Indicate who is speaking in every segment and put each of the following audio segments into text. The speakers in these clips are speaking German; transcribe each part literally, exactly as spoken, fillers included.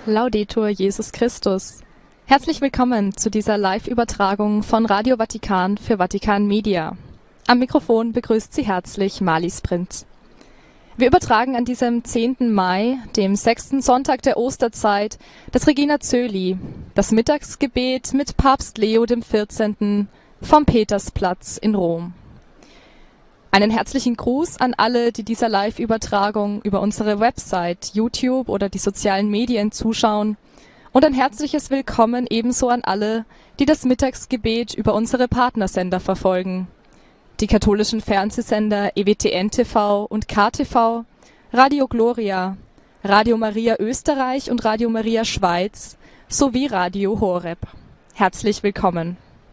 Speaker 1: Laudetur Jesus Christus. Herzlich willkommen zu dieser Live-Übertragung von Radio Vatikan für Vatikan Media. Am Mikrofon begrüßt Sie herzlich Marlies Prinz. Wir übertragen an diesem zehnten Mai, dem sechsten Sonntag der Osterzeit, das Regina Coeli, das Mittagsgebet mit Papst Leo dem vierzehnten vom Petersplatz in Rom. Einen herzlichen Gruß an alle, die dieser Live-Übertragung über unsere Website, YouTube oder die sozialen Medien zuschauen, und ein herzliches Willkommen ebenso an alle, die das Mittagsgebet über unsere Partnersender verfolgen. Die katholischen Fernsehsender E W T N T V und K T V, Radio Gloria, Radio Maria Österreich und Radio Maria Schweiz sowie Radio Horeb. Herzlich willkommen.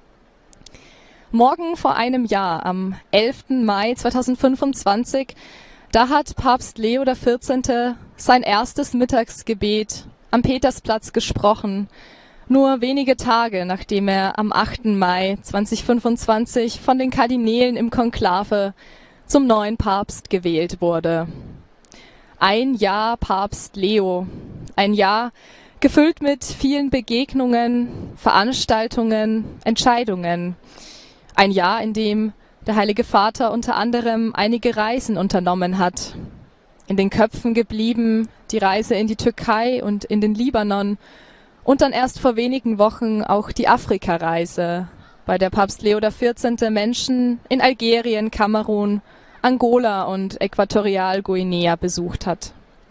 Speaker 1: Morgen vor einem Jahr, am elften Mai zweitausendfünfundzwanzig, da hat Papst Leo der vierzehnte sein erstes Mittagsgebet am Petersplatz gesprochen, nur wenige Tage nachdem er am achten Mai zweitausendfünfundzwanzig von den Kardinälen im Konklave zum neuen Papst gewählt wurde. Ein Jahr Papst Leo, ein Jahr gefüllt mit vielen Begegnungen, Veranstaltungen, Entscheidungen. Ein Jahr, in dem der Heilige Vater unter anderem einige Reisen unternommen hat. In den Köpfen geblieben die Reise in die Türkei und in den Libanon und dann erst vor wenigen Wochen auch die Afrika-Reise, bei der Papst Leo der vierzehnte Menschen in Algerien, Kamerun, Angola und Äquatorialguinea besucht hat.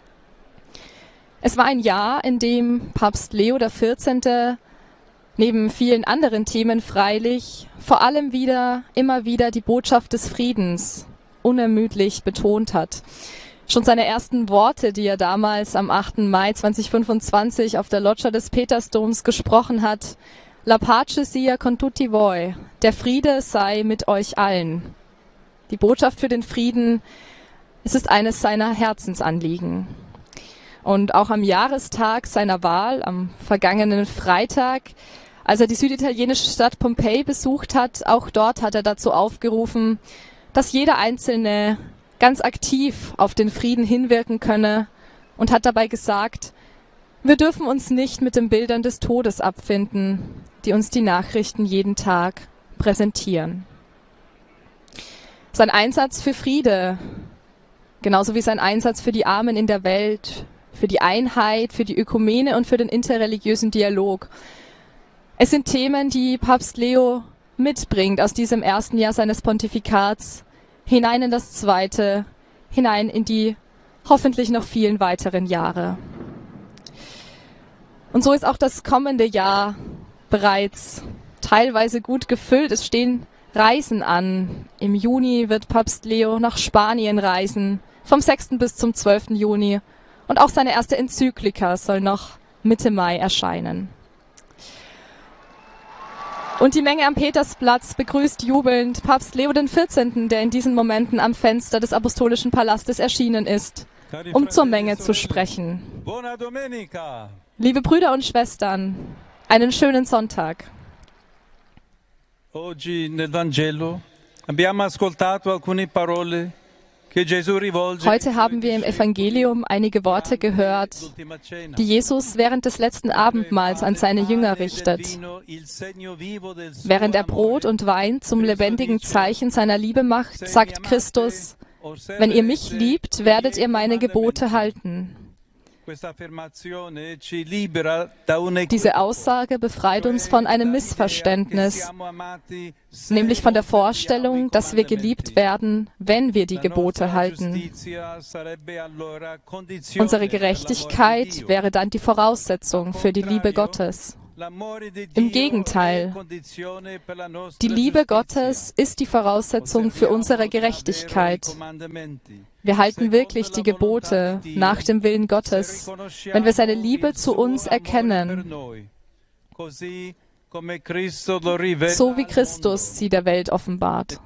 Speaker 1: Es war ein Jahr, in dem Papst Leo der vierzehnte neben vielen anderen Themen freilich vor allem wieder, immer wieder die Botschaft des Friedens unermüdlich betont hat. Schon seine ersten Worte, die er damals am achten Mai zweitausendfünfundzwanzig auf der Loggia des Petersdoms gesprochen hat: La pace sia con tutti voi, der Friede sei mit euch allen. Die Botschaft für den Frieden, es ist eines seiner Herzensanliegen. Und auch am Jahrestag seiner Wahl, am vergangenen Freitag, als er die süditalienische Stadt Pompeji besucht hat, auch dort hat er dazu aufgerufen, dass jeder Einzelne ganz aktiv auf den Frieden hinwirken könne und hat dabei gesagt, wir dürfen uns nicht mit den Bildern des Todes abfinden, die uns die Nachrichten jeden Tag präsentieren. Sein Einsatz für Friede, genauso wie sein Einsatz für die Armen in der Welt, für die Einheit, für die Ökumene und für den interreligiösen Dialog. Es sind Themen, die Papst Leo mitbringt aus diesem ersten Jahr seines Pontifikats hinein in das zweite, hinein in die hoffentlich noch vielen weiteren Jahre. Und so ist auch das kommende Jahr bereits teilweise gut gefüllt. Es stehen Reisen an. Im Juni wird Papst Leo nach Spanien reisen, vom sechsten bis zum zwölften Juni. Und auch seine erste Enzyklika soll noch Mitte Mai erscheinen. Und die Menge am Petersplatz begrüßt jubelnd Papst Leo den vierzehnten, der in diesen Momenten am Fenster des Apostolischen Palastes erschienen ist, um zur Menge zu sprechen. Liebe Brüder und Schwestern, einen schönen Sonntag.
Speaker 2: Oggi nel Vangelo abbiamo ascoltato alcune parole.
Speaker 1: Heute haben wir im Evangelium einige Worte gehört, die Jesus während des letzten Abendmahls an seine Jünger richtet. Während er Brot und Wein zum lebendigen Zeichen seiner Liebe macht, sagt Christus: Wenn ihr mich liebt, werdet ihr meine Gebote halten. Diese Aussage befreit uns von einem Missverständnis, nämlich von der Vorstellung, dass wir geliebt werden, wenn wir die Gebote halten. Unsere Gerechtigkeit wäre dann die Voraussetzung für die Liebe Gottes. Im Gegenteil, die Liebe Gottes ist die Voraussetzung für unsere Gerechtigkeit. Wir halten wirklich die Gebote nach dem Willen Gottes, wenn wir seine Liebe zu uns erkennen, so wie Christus sie der Welt offenbart.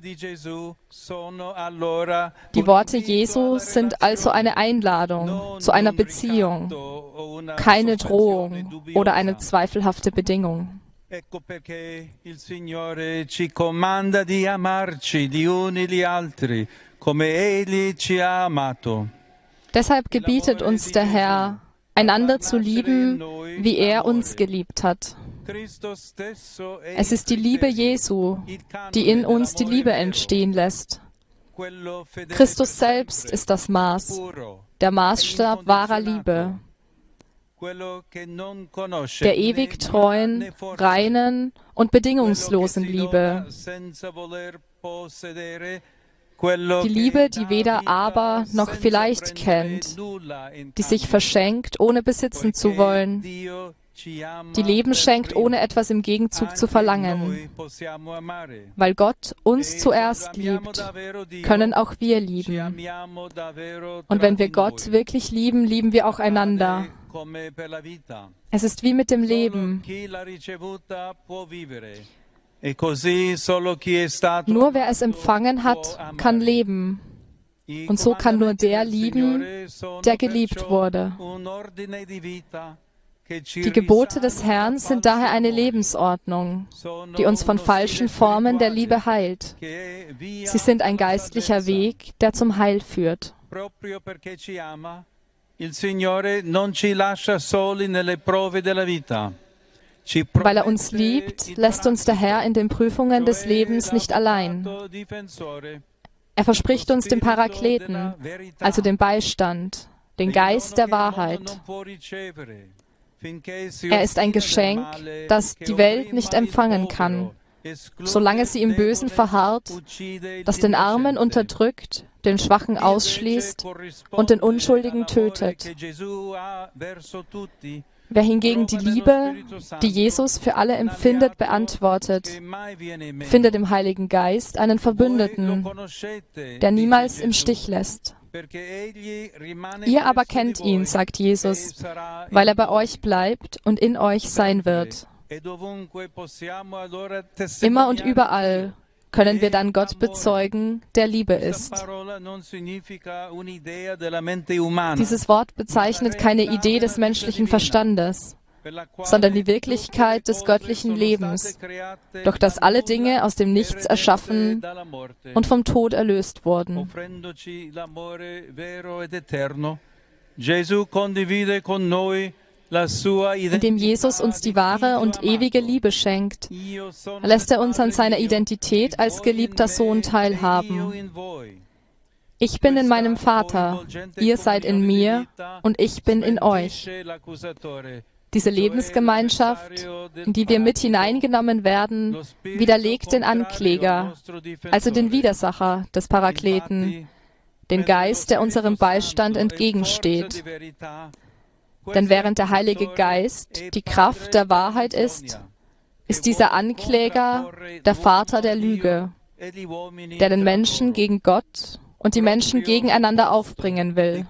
Speaker 1: Die Worte Jesu sind also eine Einladung zu einer Beziehung, keine Drohung oder eine zweifelhafte Bedingung.
Speaker 2: Ecco perché il Signore ci comanda di amarci gli uni gli altri, come Egli ci ha amato.
Speaker 1: Deshalb gebietet uns der Herr, einander zu lieben, wie er uns geliebt hat. Es ist die Liebe Jesu, die in uns die Liebe entstehen lässt. Christus selbst ist das Maß, der Maßstab wahrer Liebe, der ewig treuen, reinen und bedingungslosen Liebe. Die Liebe, die weder aber noch vielleicht kennt, die sich verschenkt, ohne besitzen zu wollen, die Leben schenkt, ohne etwas im Gegenzug zu verlangen. Weil Gott uns zuerst liebt, können auch wir lieben. Und wenn wir Gott wirklich lieben, lieben wir auch einander. Es ist wie mit dem Leben. Nur wer es empfangen hat, kann leben. Und so kann nur der lieben, der geliebt wurde. Die Gebote des Herrn sind daher eine Lebensordnung, die uns von falschen Formen der Liebe heilt. Sie sind ein geistlicher Weg, der zum Heil führt. Weil er uns liebt, lässt uns der Herr in den Prüfungen des Lebens nicht allein. Er verspricht uns den Parakleten, also den Beistand, den Geist der Wahrheit. Er ist ein Geschenk, das die Welt nicht empfangen kann, solange sie im Bösen verharrt, das den Armen unterdrückt, den Schwachen ausschließt und den Unschuldigen tötet. Wer hingegen die Liebe, die Jesus für alle empfindet, beantwortet, findet im Heiligen Geist einen Verbündeten, der niemals im Stich lässt. Ihr aber kennt ihn, sagt Jesus, weil er bei euch bleibt und in euch sein wird. Immer und überall können wir dann Gott bezeugen, der Liebe ist. Dieses Wort bezeichnet keine Idee des menschlichen Verstandes, sondern die Wirklichkeit des göttlichen Lebens, durch das alle Dinge aus dem Nichts erschaffen und vom Tod erlöst wurden. Indem Jesus uns die wahre und ewige Liebe schenkt, lässt er uns an seiner Identität als geliebter Sohn teilhaben. Ich bin in meinem Vater, ihr seid in mir und ich bin in euch. Diese Lebensgemeinschaft, in die wir mit hineingenommen werden, widerlegt den Ankläger, also den Widersacher des Parakleten, den Geist, der unserem Beistand entgegensteht. Denn während der Heilige Geist die Kraft der Wahrheit ist, ist dieser Ankläger der Vater der Lüge, der den Menschen gegen Gott und die Menschen gegeneinander aufbringen will.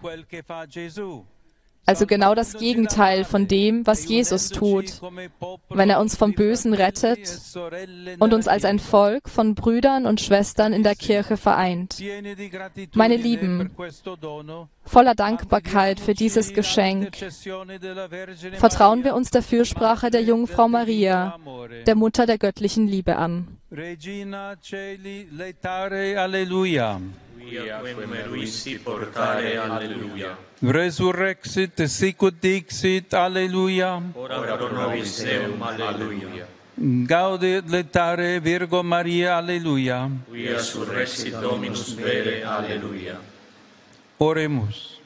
Speaker 1: Also genau das Gegenteil von dem, was Jesus tut, wenn er uns vom Bösen rettet und uns als ein Volk von Brüdern und Schwestern in der Kirche vereint. Meine Lieben, voller Dankbarkeit für dieses Geschenk vertrauen wir uns der Fürsprache der Jungfrau Maria, der Mutter der göttlichen Liebe, an.
Speaker 2: Regina Caeli laetare, Alleluia.
Speaker 3: Quia quem eruisti portare, Alleluia.
Speaker 2: Resurrexit sicut dixit, Alleluia.
Speaker 3: Ora pro nobis Deum, Alleluia.
Speaker 2: Gaudet laetare Virgo Maria, Alleluia.
Speaker 3: Quia surrexit Dominus vere, Alleluia.
Speaker 2: Oremus.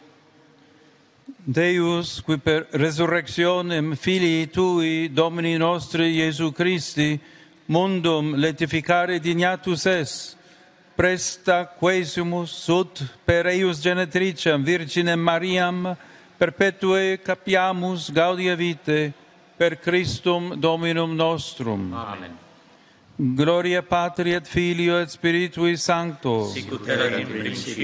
Speaker 2: Deus, qui per resurrectionem Filii Tui, Domini nostri Iesu Christi, mundum letificare dignatus es, presta quesimus ut per eius genetriciam Virginem Mariam perpetue capiamus gaudia vitae per Christum Dominum nostrum.
Speaker 3: Amen.
Speaker 2: Gloria Patri et Filio et Spiritui Sancto.
Speaker 3: Sicut erat in principio